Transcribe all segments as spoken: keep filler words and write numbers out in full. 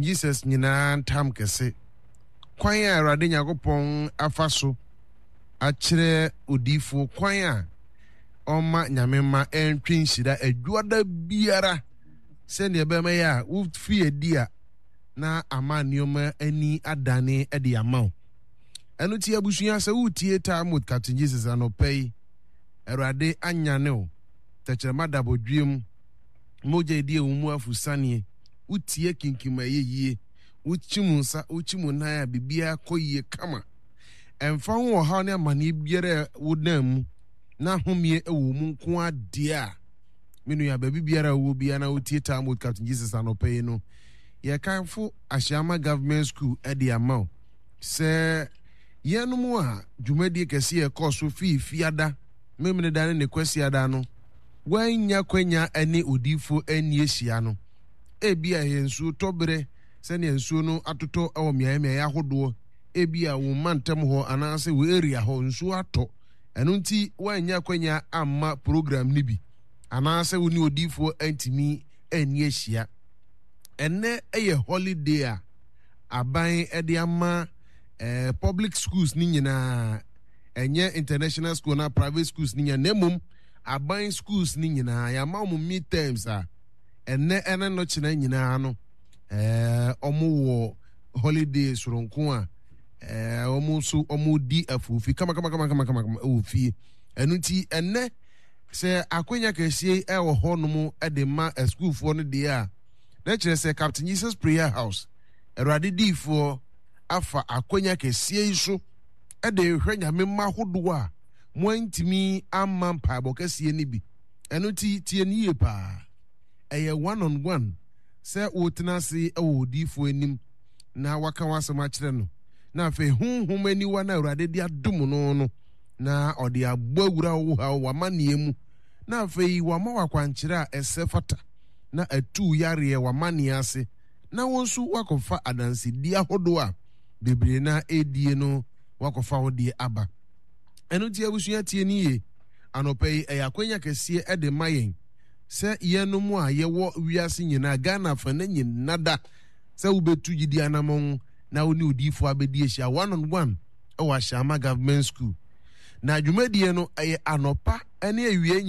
Captain Jesus nyina ntam kese kwan a Awurade Nyakopɔn afa so akyerɛ odifo kwan a ɔma nyamema ɛntwe nhyira adwuada biara sɛnea ɛbɛma yɛ a wofi adi a na ama nneɛma ani adane ɛde ama wo ɛno ti abusua sɛ wotie taa mot Captain Jesus anɔpɛ yi Awurade anyane wo tɛkyerɛma dabodwiem mogya edi ewu mu afusanie wotie kinkima yeye wochimu nsa wochimu nan a bibia kɔyie kama ɛmfa ho wɔ ha ne amane biara wodam mu na homie ɛwɔ mu nko ade a menu ya baby biara wo bia na wotie taa mot Captain Jesus anɔpɛ yi no yɛ kanfo Ahyiama Government School ɛde ama sɛ yɛnum a dwumadi kɛse ɛkɔ so fi fiada memene dane ne kwasiada no wanya kwanya ɛne odifo ani ahyia no ebia yensu tobere sɛne yensu no atoto ɛwɔ meaemea ya hodoɔ ebia wo mantem ho anaasɛ wo area ho nsu atɔ ɛno nti wanya kwanya amma program ni bi anaasɛ wo ni odifo antimi ani ahyia ɛnɛ ɛyɛ holiday a aban ɛde ama eh, public schools ni nyinaa ɛnyɛ international school na private schools ni nyinaa nemom aban schools ni nyinaa ya ma mo midterms a enne ene no china nyinaa no eh omo wo holiday soronko a eh omo so omo di afufi kama kama kama kama kama ofi enu ti enne se akwenya kese e wo honom e de ma school for no de a na kire se Captain Jesus Prayer House Awurade di for afa akwenya kese yi so e de hwanya memma hodo a moantimi amma mpaabo kase ni bi eno ti tie ni ye pa eye one on one se wotena se ewo difo anim na waka wasema kire no na fe hunhum ani wa na Awurade di adom no no na ode abawura wo ha wa maniemu na fe wa ma wakwankire a ese fata na atu yare wa mani ase na wonsu wakofa adanse di ahodo a bebre na edie no wakofa wode aba eno ti abusua tie ni ye anopɛ ɛyɛ akwanya kɛseɛ ɛde mayen sɛ yɛnom a yɛwɔ wiase nyina Ghana fa na nyina da sɛ wobetu gidi anamon na woni odifo abedi ahyia one on one ɛwɔ Ahyiama Government School na dwumadie no ɛyɛ anopa ɛne awie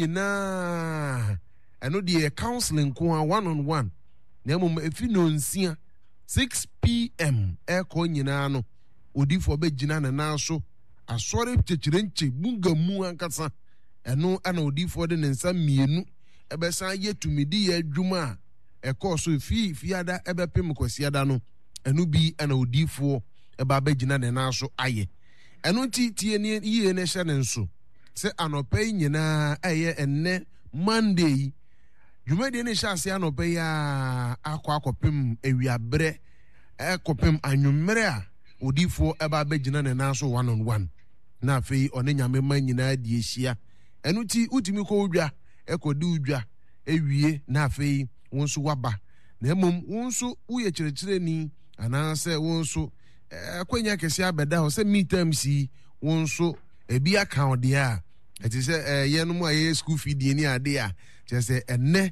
nyina ɛno de counseling ko one on one na mmom efi no nsia six p m ɛkɔ nyina no odifo bɛgyina na nan so asɔre chechirenche bunga mu ankasa eno ana odifo de nensa mienu ebesan yetumidi ya adwuma ɛkɔ so fi fiada ebepem kwasiada no eno bi ana odifo eba bagina ne nan so aye eno ti tie ne yie ne hye ne nso se anɔpɛ nyina ɛyɛ enne Monday dwumadi ne hye ase anɔpɛ ya akɔ akɔpem ewiabre ɛkɔpem anwummere a odifo eba bagina ne nan so one on one na afei one nyame ma nyina die hia eno ti utimi kɔ odwa ekodi odwa ewie na afei wonso waba na emom wonso uye kyerɛkyerɛ ni anaasɛ wonso akwanya kɛse abɛda hɔ sɛ midterm si wonso ebi aka ode a ɛte sɛ yɛnom a yɛ school fee die ni ade a kyerɛ sɛ ɛnɛ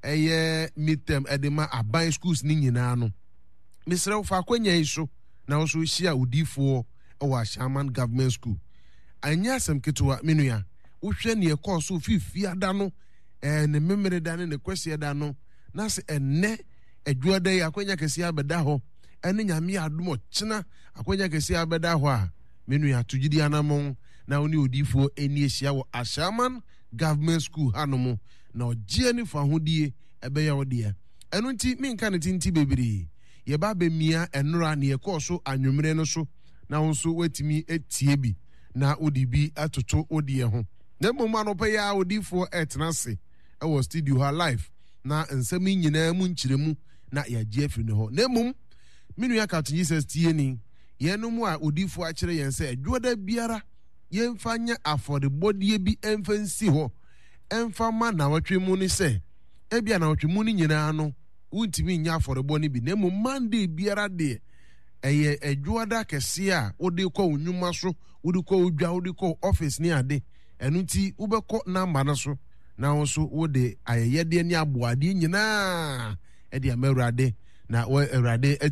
ɛyɛ midterm ɛde ma aban schools ni nyinaa no misrɛ wo fa akwanya yi so na wo so hyia odifo ɛwɔ Ahyiama Government School anya asɛm ketewa menua wohwɛ ne ɛkɔ so fifiada no eh ne memere da ne ne kwasiɛ da no na se enne adwuada yi akwanya kɛse abɛda hɔ ɛne nyame adom ɔkyena akwanya kɛse abɛda hɔ a menua tugidi anamon na woni odifo eni ahyia wɔ Ahyiama Government School hanom na ɔgye ani fa hodie ɛbɛyɛ ɔdeɛ ɛno nti menka ne tinti bebree yɛba bemia ɛnora ne ɛkɔ so anwumere no so na wonso watimi etie bi na odibi atoto odie ho na mmom anɔpɛ ya odifo etnase ɛwɔ studio ha live na nsɛm nyinaa mu nkyeremu na yɛagye afiri ne hɔ na mmom menu ya Captain Jesus tie ni yɛnom a odifo akyerɛ yɛn sɛ adwoda biara yɛmfa nya afɔrebɔdeɛ bi ɛmfa nsi hɔ ɛmfa ma na wɔtwe mu ni sɛ ebia na wɔtwe mu ni nyinaa no wontimi nya afɔrebɔ ni bi na mmom Monday biara de ɛyɛ adwoada kɛse a wode kɔ onwuma so wode kɔ odwa wode kɔ office ni ade eno nti wobɛkɔ namba no so na wonso wode ayɛyɛde ni aboade nyinaa ɛde amawurade na Awurade